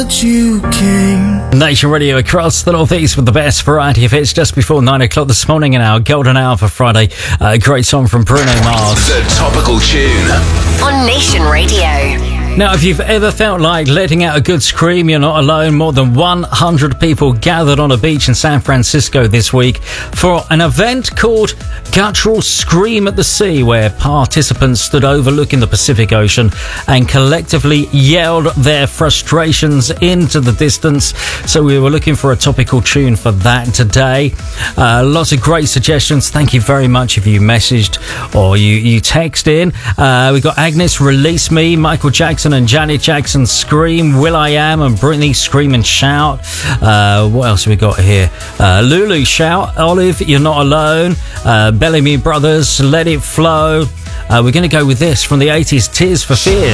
Nation Radio across the Northeast with the best variety of hits just before 9 o'clock this morning in our golden hour for Friday. A great song from Bruno Mars. The topical tune on Nation Radio. Now, if you've ever felt like letting out a good scream, you're not alone. More than 100 people gathered on a beach in San Francisco this week for an event called Guttural Scream at the Sea, where participants stood overlooking the Pacific Ocean and collectively yelled their frustrations into the distance. So we were looking for a topical tune for that today. Lots of great suggestions. Thank you very much if you messaged or you text in. We got Agnes, Release Me, Michael Jackson and Janet Jackson, Scream, Will.i.am and Britney, Scream and Shout. What else have we got here? Lulu, Shout, Olive, You're Not Alone, Bellamy Brothers, Let It Flow. We're going to go with this from the 80s, Tears for Fears.